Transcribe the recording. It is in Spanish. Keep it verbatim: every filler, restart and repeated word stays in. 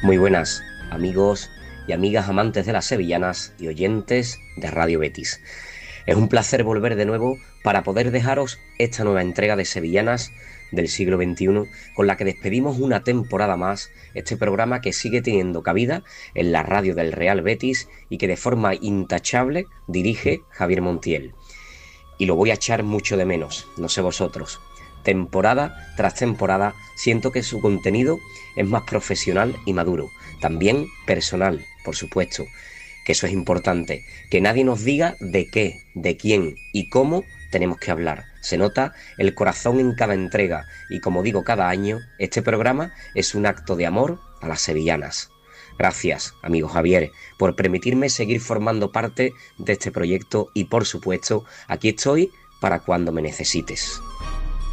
Muy buenas, amigos y amigas amantes de las sevillanas y oyentes de Radio Betis. Es un placer volver de nuevo para poder dejaros esta nueva entrega de Sevillanas del siglo veintiuno, con la que despedimos una temporada más este programa que sigue teniendo cabida en la radio del Real Betis y que de forma intachable dirige Javier Montiel. Y lo voy a echar mucho de menos, no sé vosotros. Temporada tras temporada siento que su contenido es más profesional y maduro, también personal, por supuesto, que eso es importante, que nadie nos diga de qué, de quién y cómo tenemos que hablar. Se nota el corazón en cada entrega y, como digo cada año, este programa es un acto de amor a las sevillanas. Gracias, amigo Javier, por permitirme seguir formando parte de este proyecto y, por supuesto, aquí estoy para cuando me necesites.